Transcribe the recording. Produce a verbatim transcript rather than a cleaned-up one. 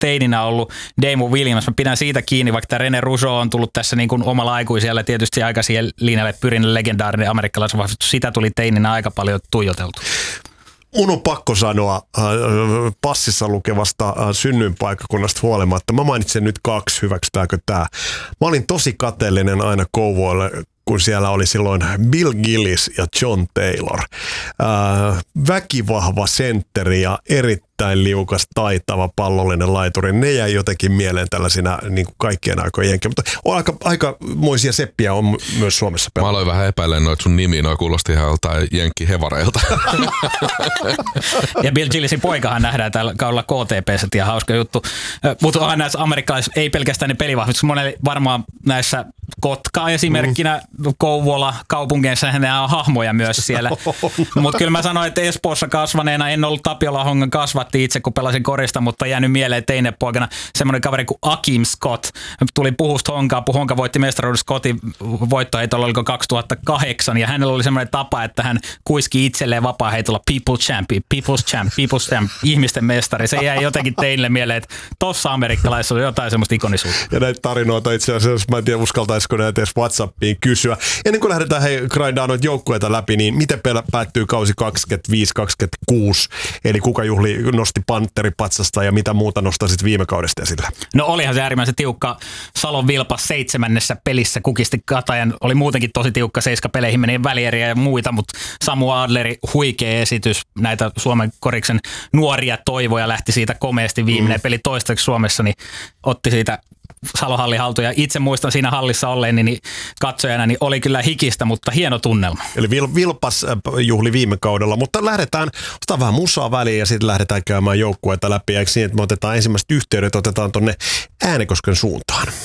teininä ollut Damon Williams. Mä pidän siitä kiinni, vaikka tämä René Rougeau on tullut tässä niin kuin omalla aikuisella tietysti aika siihen linjalle pyrin legendaarinen amerikkalaisen vahvistus. Sitä tuli teininä aika paljon tuijoteltu. Mun on pakko sanoa äh, passissa lukevasta äh, synnyinpaikkakunnasta huolimatta. Mä mainitsen nyt kaksi, hyväksytäänkö tää? Mä olin tosi kateellinen aina Kouvoille, kun siellä oli silloin Bill Gillis ja John Taylor. Äh, väkivahva sentteri ja erittäin liukas, taitava pallollinen laituri. Ne jäi jotenkin mieleen tällaisina niin kuin kaikkien aikojen jenkiä. Mutta on aika, aikamoisia seppiä on myös Suomessa pelata. Mä aloin vähän epäilemään noita sun nimiä, noi kuulosti ihan joltain jenkkihevareilta. Ja Bill Gillisin poikahan nähdään täällä kaudella K T P:ssä, ihan hauska juttu. Mutta onhan näissä amerikkalaisissa, ei pelkästään ne pelivahvistukset, monelle varmaan näissä Kotka esimerkkinä, mm. Kouvola kaupungeissa, nämä on hahmoja myös siellä. Mutta kyllä mä sanoin, että Espoossa kasvaneena en ollut Tapiola Hongan kasvatti itse, kun pelasin korista, mutta jäänyt mieleen teinepoikana semmoinen kaveri kuin Akim Scott. Tuli Puhusta Honkaa, Honka voitti mestaruuden Scottin voittoheitolla, oliko kaksituhattakahdeksan, ja hänellä oli semmoinen tapa, että hän kuiski itselleen vapaaheitolla People's Champion, People's Champ, People's Champ, ihmisten mestari. Se jäi jotenkin teille mieleen, että tossa amerikkalaisessa oli jotain semmoista ikonisuutta. Ja näitä tarinoita itse asiassa, mä en tiedä uskaltaisiko näitä edes WhatsAppiin kysyä. Ennen kuin lähdetään hei grindaan noita joukkueita läpi, niin miten päättyy kausi kaksikymmentäviisi kaksikymmentäkuusi? Eli kuka juhli nosti panteripatsasta ja mitä muuta nostaisit viime kaudesta esille? No olihan se äärimmäisen tiukka. Salon Vilpas seitsemännessä pelissä kukisti Katajan. Oli muutenkin tosi tiukka, seiska peleihin meni välieriä ja muita, mutta Samu Adleri huikea esitys. Näitä Suomen koriksen nuoria toivoja lähti siitä komeasti viimeinen mm. peli toistaiseksi Suomessa, niin otti siitä Salohalli haltuun. Ja itse muistan siinä hallissa olleeni niin katsojana, niin oli kyllä hikistä, mutta hieno tunnelma. Eli Vil- Vilpas juhli viime kaudella, mutta lähdetään, otetaan vähän musaa väliin ja sitten lähdetään käymään joukkueita läpi. Eikö niin, että me otetaan ensimmäiset yhteydet, otetaan tuonne Äänekosken suuntaan.